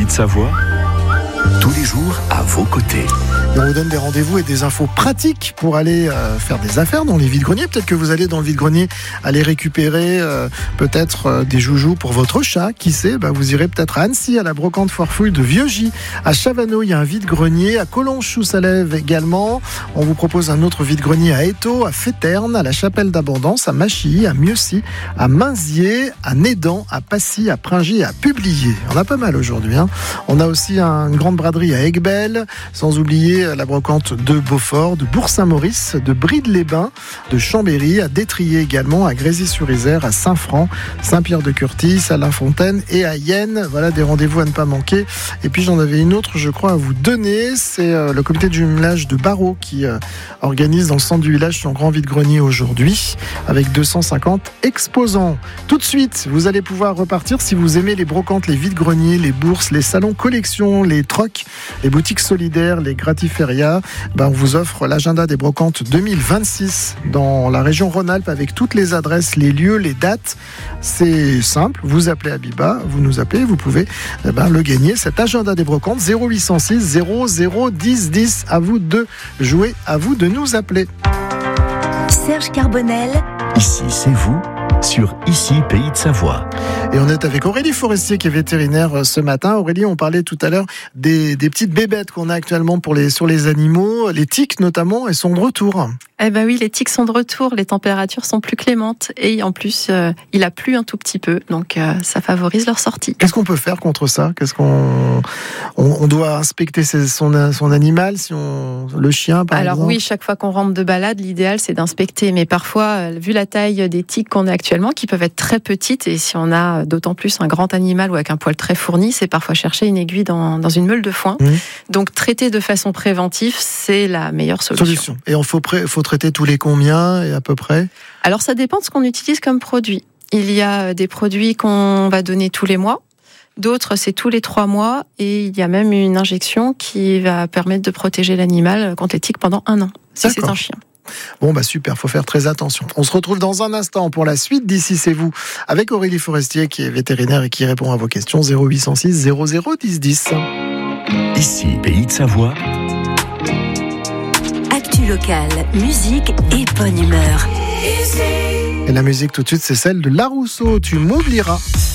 Pays de Savoie, tous les jours à vos côtés. Et on vous donne des rendez-vous et des infos pratiques pour aller faire des affaires dans les vides-greniers. Peut-être que vous allez dans le vide-grenier aller récupérer peut-être des joujoux pour votre chat. Qui sait, vous irez peut-être à Annecy, à la brocante Foirefouille de Vieux-Gy. À Chavano, il y a un vide-grenier. À Collonges-sous-Salève également. On vous propose un autre vide-grenier à Étaux, à Féterne, à la Chapelle d'Abondance, à Machy, à Mieuxy, à Mainzier, à Nédan, à Passy, à Pringy et à Publier. On a pas mal aujourd'hui. On a aussi une grande braderie à Aiguebelle, sans oublier la brocante de Beaufort, de Bourg-Saint-Maurice, de Brides-les-Bains, de Chambéry, à Détrier également, à Grésy-sur-Isère, à Saint-Franc, Saint-Pierre-de-Curtis, à La Fontaine et à Yenne. Voilà des rendez-vous à ne pas manquer. Et puis j'en avais une autre, je crois, à vous donner. C'est le comité de jumelage de Barreau qui organise dans le centre du village son grand vide-grenier aujourd'hui, avec 250 exposants. Tout de suite, vous allez pouvoir repartir si vous aimez les brocantes, les vides-greniers, les bourses, les salons collections, les trocs, les boutiques solidaires, les gratiféria. On vous offre l'agenda des brocantes 2026 dans la région Rhône-Alpes avec toutes les adresses, les lieux, les dates. C'est simple, vous appelez Abiba, vous nous appelez, vous pouvez le gagner, cet agenda des brocantes 0806 00 10 10. À vous de jouer, à vous de nous appeler. Serge Carbonel. Ici, c'est vous, sur Ici, Pays de Savoie. Et on est avec Aurélie Forestier qui est vétérinaire ce matin. Aurélie, on parlait tout à l'heure des petites bébêtes qu'on a actuellement sur les animaux, les tiques notamment, elles sont de retour. Oui, les tiques sont de retour, les températures sont plus clémentes et en plus il a plu un tout petit peu, donc ça favorise leur sortie. Qu'est-ce qu'on peut faire contre ça ? Qu'est-ce on doit inspecter son animal, le chien par exemple ? Alors oui, chaque fois qu'on rentre de balade, l'idéal c'est d'inspecter, mais parfois vu la taille des tiques qu'on a actuellement, qui peuvent être très petites, et si on a d'autant plus un grand animal ou avec un poil très fourni, c'est parfois chercher une aiguille dans une meule de foin. Donc traiter de façon préventive, c'est la meilleure solution. Et il faut traiter tous les combien et à peu près ? Alors ça dépend de ce qu'on utilise comme produit. Il y a des produits qu'on va donner tous les mois, d'autres c'est tous les 3 mois, et il y a même une injection qui va permettre de protéger l'animal contre les tiques pendant 1 an, si c'est un chien. Super, faut faire très attention. On se retrouve dans un instant pour la suite d'Ici c'est vous, avec Aurélie Forestier qui est vétérinaire et qui répond à vos questions. 0806 00 10 10. Ici, Pays de Savoie. Actu locale, musique et bonne humeur. Et la musique tout de suite, c'est celle de Larousseau, Tu m'oublieras.